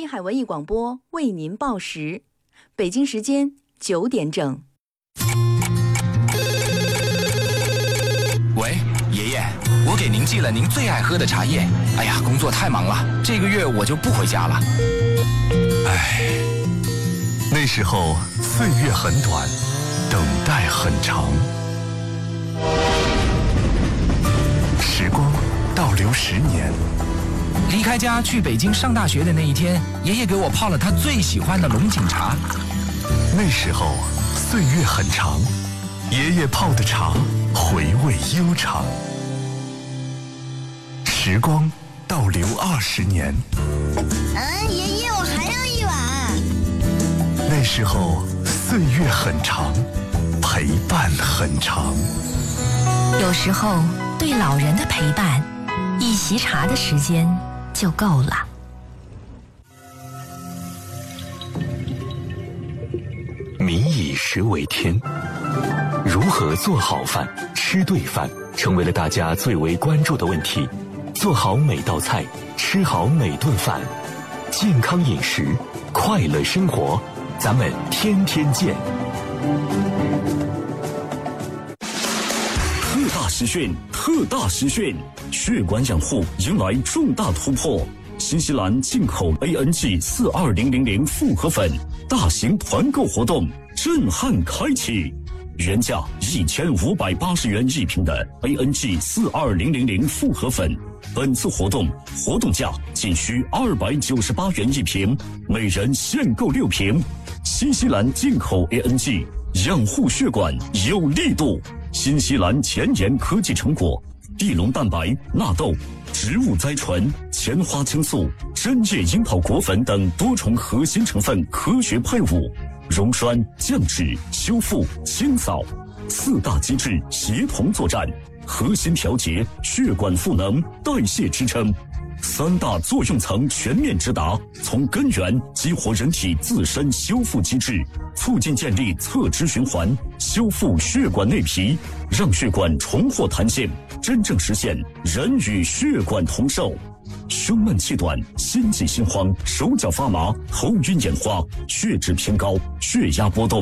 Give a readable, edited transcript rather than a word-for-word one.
滨海文艺广播为您报时，北京时间9点整。 喂，爷爷，我给您寄了您最爱喝的茶叶。哎呀，工作太忙了，这个月我就不回家了。 唉，那时候岁月很短，等待很长。时光倒流10年。 离开家去北京上大学的那一天，爷爷给我泡了他最喜欢的龙井茶。 那时候岁月很长，爷爷泡的茶回味悠长。时光倒流20年。 爷爷，我还要一碗。 那时候岁月很长，陪伴很长。 有时候对老人的陪伴，一席茶的时间就够了。 民以食为天，如何做好饭、吃对饭，成为了大家最为关注的问题。做好每道菜，吃好每顿饭，健康饮食，快乐生活，咱们天天见。 特大实训，特大实训！血管养护迎来重大突破。新西兰进口 ANG 42000复合粉大型团购活动震撼开启，原价1580元一瓶的 ANG 42000复合粉，本次活动价仅需298元一瓶，每人限购6瓶。新西兰进口 ANG 养护血管有力度，新西兰前沿科技成果，地龙蛋白、纳豆、植物甾醇、前花青素、针叶樱桃果粉等多重核心成分科学配伍，溶栓、降脂、修复、清扫4大机制协同作战，核心调节血管赋能、代谢支撑，3大作用层全面直达，从根源激活人体自身修复机制，促进建立侧支循环，修复血管内皮，让血管重获弹性，真正实现人与血管同寿。胸闷气短、心悸心慌、手脚发麻、头晕眼花、血脂偏高、血压波动